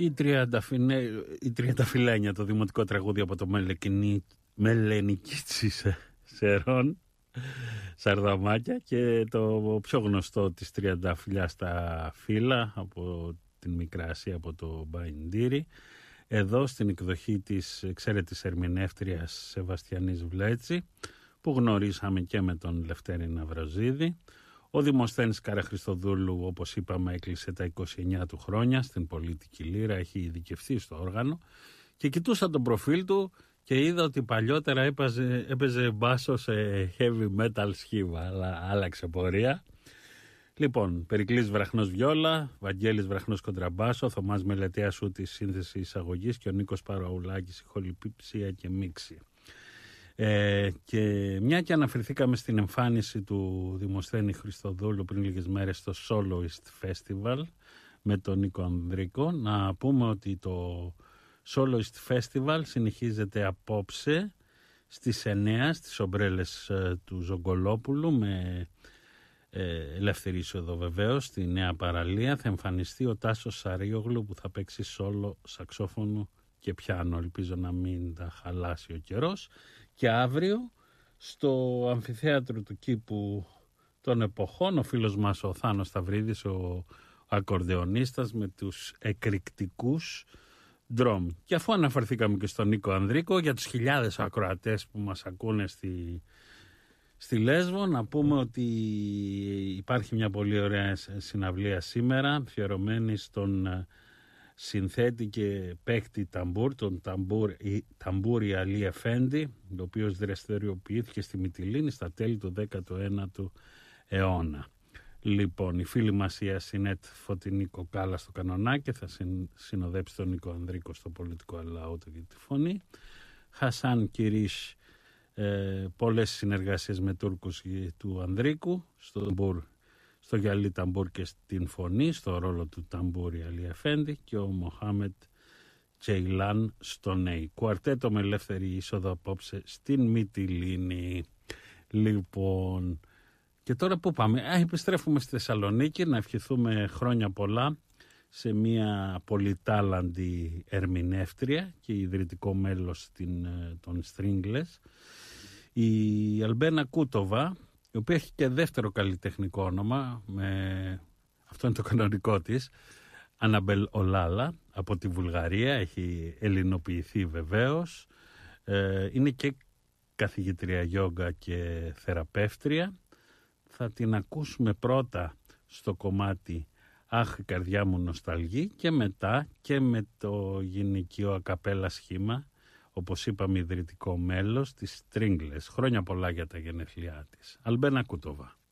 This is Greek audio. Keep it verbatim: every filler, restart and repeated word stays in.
Η Τριανταφυλένια, το δημοτικό τραγούδι από το Μελενικίτσι Σερών, Σαρδαμάκια, και το πιο γνωστό της Τριανταφυλιά στα φύλλα από την Μικρά Ασία, από το Μπαϊντήρι, εδώ στην εκδοχή της εξαίρετης ερμηνεύτριας Σεβαστιανής Βλέτσι, που γνωρίσαμε και με τον Λευτέρη Ναυροζίδη. Ο Δημοσθένης Καραχριστοδούλου, όπως είπαμε, έκλεισε τα είκοσι εννιά του χρόνια στην πολιτική λύρα, έχει ειδικευθεί στο όργανο, και κοιτούσα τον προφίλ του και είδα ότι παλιότερα έπαιζε, έπαιζε μπάσο σε heavy metal σχήμα, αλλά άλλαξε πορεία. Λοιπόν, Περικλής Βραχνός βιόλα, Βαγγέλης Βραχνός κοντραμπάσο, Θωμάς Μελετέας ούτης σύνθεση εισαγωγής και ο Νίκος Παραουλάκης ηχοληψία και μίξη. Ε, και μια και αναφερθήκαμε στην εμφάνιση του Δημοσθένη Χριστοδούλου πριν λίγες μέρες στο Soloist Festival με τον Νίκο Ανδρίκο, να πούμε ότι το Soloist Festival συνεχίζεται απόψε στις εννιά στις ομπρέλες ε, του Ζογκολόπουλου, με ε, ελεύθερη είσοδο βεβαίως, στη Νέα Παραλία. Θα εμφανιστεί ο Τάσος Σαρίογλου, που θα παίξει σόλο σαξόφωνο και πιάνο, ελπίζω να μην τα χαλάσει ο καιρός. Και αύριο στο αμφιθέατρο του Κήπου των Εποχών, ο φίλος μας ο Θάνος Σταυρίδης, ο ακορδεονίστας με τους εκρηκτικούς ντρόμ. Και αφού αναφερθήκαμε και στον Νίκο Ανδρίκο, για τους χιλιάδες ακροατές που μας ακούνε στη, στη Λέσβο, να πούμε ότι υπάρχει μια πολύ ωραία συναυλία σήμερα, αφιερωμένη στον συνθέτη και παίκτη ταμπούρ, τον ταμπούρ, Ταμπούρη Αλή Εφέντη, ο οποίος δραστηριοποιήθηκε στη Μυτιλήνη στα τέλη του δέκατου ένατου αιώνα. Λοιπόν, η φίλη μας η Ασινέτ Φωτεινή Κοκάλα στο κανονάκι θα συν, συνοδέψει τον Νίκο Ανδρίκο στο πολιτικό αλαούτο και τη φωνή. Χασάν Κυρίς, ε, πολλές συνεργασίες με Τούρκους του Ανδρίκου στο ταμπούρ, στο γυαλί ταμπούρ και στην φωνή, στο ρόλο του Ταμπούρη Αλή Εφέντη, και ο Μοχάμετ Τζεϊλάν στο νέι. Κουαρτέτο με ελεύθερη είσοδο απόψε στην Μυτιλήνη. Λοιπόν, και τώρα πού πάμε? Α, επιστρέφουμε στη Θεσσαλονίκη, να ευχηθούμε χρόνια πολλά σε μια πολυτάλαντη ερμηνεύτρια και ιδρυτικό μέλος στην, των Stringless, η Αλμπένα Κούτοβα, η οποία έχει και δεύτερο καλλιτεχνικό όνομα, με... αυτό είναι το κανονικό της, Αναμπέλ Ολάλα, από τη Βουλγαρία, έχει ελληνοποιηθεί βεβαίως, ε, είναι και καθηγήτρια γιόγκα και θεραπεύτρια. Θα την ακούσουμε πρώτα στο κομμάτι «Αχ, η καρδιά μου νοσταλγεί», και μετά και με το γυναικείο ακαπέλα σχήμα, όπως είπαμε ιδρυτικό μέλος της Stringless. Χρόνια πολλά για τα γενέθλιά της. Αλμπένα Κούτοβα.